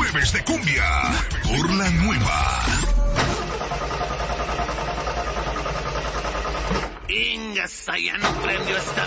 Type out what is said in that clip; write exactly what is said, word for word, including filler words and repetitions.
Jueves de cumbia por la nueva. Ingasa, ya no prendió esta